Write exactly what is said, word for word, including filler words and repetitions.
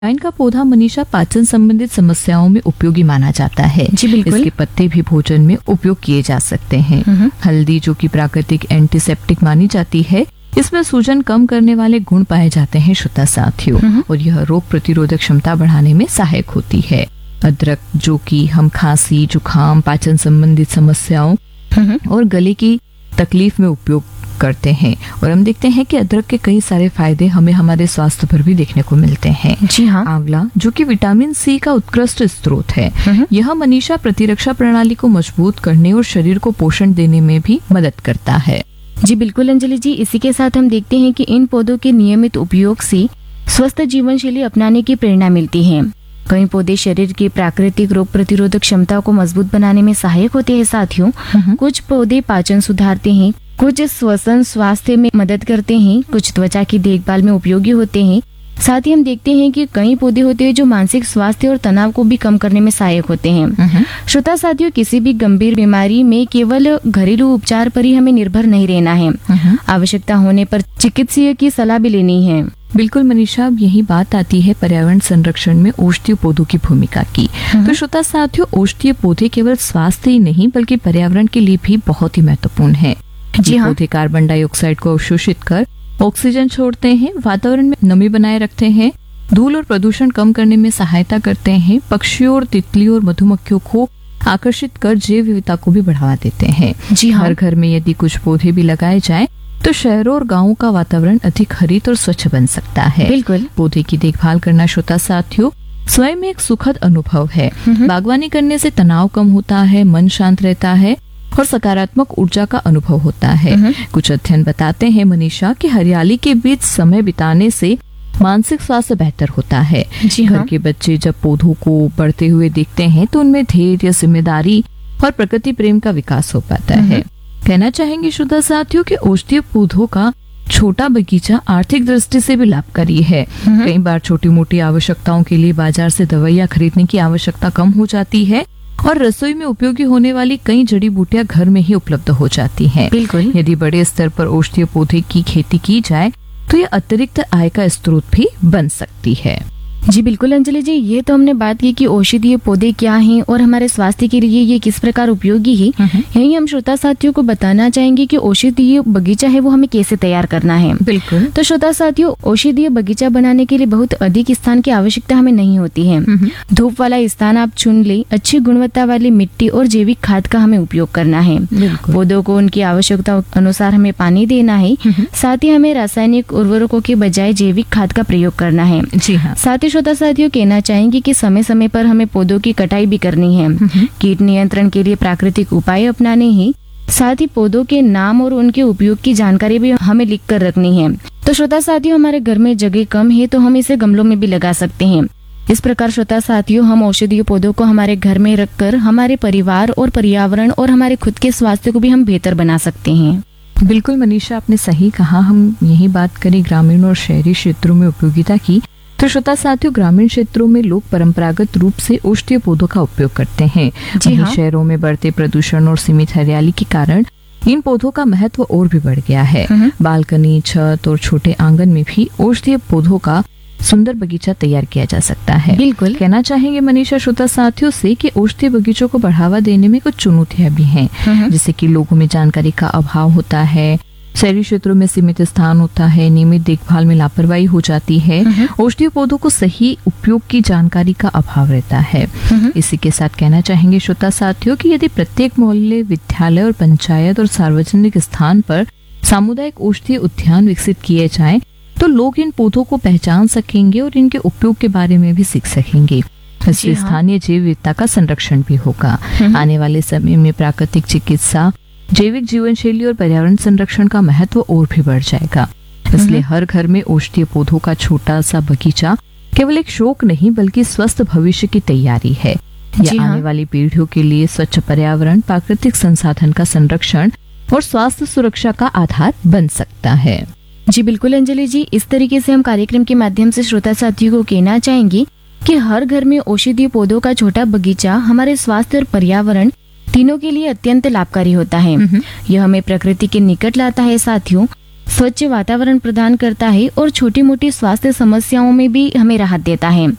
अजवाइन का पौधा मनीषा पाचन संबंधित समस्याओं में उपयोगी माना जाता है। जी बिल्कुल। इसके पत्ते भी भोजन में उपयोग किए जा सकते हैं। हल्दी जो कि प्राकृतिक एंटीसेप्टिक मानी जाती है, इसमें सूजन कम करने वाले गुण पाए जाते हैं श्रोता साथियों, और यह रोग प्रतिरोधक क्षमता बढ़ाने में सहायक होती है। अदरक जो कि हम खांसी, जुकाम, पाचन संबंधित समस्याओं और गले की तकलीफ में उपयोग करते हैं, और हम देखते हैं कि अदरक के कई सारे फायदे हमें हमारे स्वास्थ्य पर भी देखने को मिलते हैं। जी हाँ। आंवला जो कि विटामिन सी का उत्कृष्ट स्रोत है, यह मनीषा प्रतिरक्षा प्रणाली को मजबूत करने और शरीर को पोषण देने में भी मदद करता है। जी बिल्कुल अंजलि जी, इसी के साथ हम देखते हैं कि इन पौधों के नियमित उपयोग से स्वस्थ जीवन शैली अपनाने की प्रेरणा मिलती है। कई पौधे शरीर की प्राकृतिक रोग प्रतिरोधक क्षमता को मजबूत बनाने में सहायक होते हैं साथियों। कुछ पौधे पाचन सुधारते हैं, कुछ श्वसन स्वास्थ्य में मदद करते हैं, कुछ त्वचा की देखभाल में उपयोगी होते हैं। साथ ही हम देखते हैं कि कई पौधे होते हैं जो मानसिक स्वास्थ्य और तनाव को भी कम करने में सहायक होते हैं। श्रोता साथियों, किसी भी गंभीर बीमारी में केवल घरेलू उपचार पर ही हमें निर्भर नहीं रहना है। आवश्यकता होने पर चिकित्सकीय की सलाह भी लेनी है। बिल्कुल मनीषा, अब यही बात आती है पर्यावरण संरक्षण में औषधीय पौधों की भूमिका की। तो श्रोता साथियों, औषधीय पौधे केवल स्वास्थ्य ही नहीं बल्कि पर्यावरण के लिए भी बहुत ही महत्वपूर्ण है। जी हाँ। पौधे कार्बन डाइऑक्साइड को अवशोषित कर ऑक्सीजन छोड़ते हैं, वातावरण में नमी बनाए रखते हैं, धूल और प्रदूषण कम करने में सहायता करते हैं, पक्षियों और तितलियों और मधुमक्खियों को आकर्षित कर जैव विविधता को भी बढ़ावा देते हैं। जी हाँ। हर घर में यदि कुछ पौधे भी लगाए जाएं तो शहरों और गांवों का वातावरण अधिक हरित और स्वच्छ बन सकता है। बिल्कुल। पौधे की देखभाल करना श्रोता साथियों स्वयं में एक सुखद अनुभव है। बागवानी करने से तनाव कम होता है, मन शांत रहता है और सकारात्मक ऊर्जा का अनुभव होता है। कुछ अध्ययन बताते हैं मनीषा कि हरियाली के बीच समय बिताने से मानसिक स्वास्थ्य बेहतर होता है। जी हाँ। घर के बच्चे जब पौधों को बढ़ते हुए देखते हैं तो उनमें धैर्य, जिम्मेदारी और प्रकृति प्रेम का विकास हो पाता है। कहना चाहेंगे श्रोता साथियों कि औषधीय पौधों का छोटा बगीचा आर्थिक दृष्टि से भी लाभकारी है। कई बार छोटी मोटी आवश्यकताओं के लिए बाजार से दवाइयाँ खरीदने की आवश्यकता कम हो जाती है और रसोई में उपयोगी होने वाली कई जड़ी बूटियां घर में ही उपलब्ध हो जाती हैं। बिल्कुल। यदि बड़े स्तर पर औषधीय पौधे की खेती की जाए तो यह अतिरिक्त आय का स्रोत भी बन सकती है। जी बिल्कुल अंजलि जी, ये तो हमने बात की कि औषधीय पौधे क्या हैं और हमारे स्वास्थ्य के लिए ये किस प्रकार उपयोगी है। यही हम श्रोता साथियों को बताना चाहेंगे कि औषधीय बगीचा है वो हमें कैसे तैयार करना है। बिल्कुल। तो श्रोता साथियों, औषधीय बगीचा बनाने के लिए बहुत अधिक स्थान की आवश्यकता हमें नहीं होती है। धूप वाला स्थान आप चुन ले, अच्छी गुणवत्ता वाली मिट्टी और जैविक खाद का हमें उपयोग करना है। पौधों को उनकी आवश्यकता अनुसार हमें पानी देना है। साथ ही हमें रासायनिक उर्वरकों के बजाय जैविक खाद का प्रयोग करना है। जी हाँ। साथ ही श्रोता साथियों, कहना चाहेंगे कि समय समय पर हमें पौधों की कटाई भी करनी है। कीट नियंत्रण के लिए प्राकृतिक उपाय अपनाने हैं। साथ ही पौधों के नाम और उनके उपयोग की जानकारी भी हमें लिख कर रखनी है। तो श्रोता साथियों, हमारे घर में जगह कम है तो हम इसे गमलों में भी लगा सकते हैं। इस प्रकार श्रोता साथियों, हम औषधीय पौधों को हमारे घर में रखकर हमारे परिवार और पर्यावरण और हमारे खुद के स्वास्थ्य को भी हम बेहतर बना सकते हैं। बिल्कुल मनीषा, आपने सही कहा। हम यही बात करें ग्रामीण और शहरी क्षेत्रों में उपयोगिता की, तो श्रोता साथियों, ग्रामीण क्षेत्रों में लोग परंपरागत रूप से औषधीय पौधों का उपयोग करते हैं। जी हाँ। शहरों में बढ़ते प्रदूषण और सीमित हरियाली के कारण इन पौधों का महत्व और भी बढ़ गया है। बालकनी, छत और छोटे आंगन में भी औषधीय पौधों का सुंदर बगीचा तैयार किया जा सकता है। बिल्कुल। कहना चाहेंगे मनीषा श्रोता साथियों से कि औषधीय बगीचों को बढ़ावा देने में कुछ चुनौतियां भी हैं, जैसे कि लोगों में जानकारी का अभाव होता है, शहरी क्षेत्रों में सीमित स्थान होता है, नियमित देखभाल में लापरवाही हो जाती है, औषधीय पौधों को सही उपयोग की जानकारी का अभाव रहता है। इसी के साथ कहना चाहेंगे श्रोता साथियों कि यदि प्रत्येक मोहल्ले, विद्यालय और पंचायत और सार्वजनिक स्थान पर सामुदायिक औषधीय उद्यान विकसित किए जाएं तो लोग इन पौधों को पहचान सकेंगे और इनके उपयोग के बारे में भी सीख सकेंगे। इससे स्थानीय जैव विविधता का संरक्षण भी होगा। आने वाले समय में प्राकृतिक चिकित्सा, जैविक जीवन शैली और पर्यावरण संरक्षण का महत्व और भी बढ़ जाएगा। इसलिए हर घर में औषधीय पौधों का छोटा सा बगीचा केवल एक शौक नहीं बल्कि स्वस्थ भविष्य की तैयारी है। यह आने वाली पीढ़ियों के लिए स्वच्छ पर्यावरण, प्राकृतिक संसाधन का संरक्षण और स्वास्थ्य सुरक्षा का आधार बन सकता है। जी बिल्कुल अंजलि जी, इस तरीके से हम कार्यक्रम के माध्यम से श्रोता साथियों को कहना चाहेंगे कि हर घर में औषधीय पौधों का छोटा बगीचा हमारे स्वास्थ्य और पर्यावरण तीनों के लिए अत्यंत लाभकारी होता है। यह हमें प्रकृति के निकट लाता है साथियों। स्वच्छ वातावरण प्रदान करता है और छोटी मोटी स्वास्थ्य समस्याओं में भी हमें राहत देता है।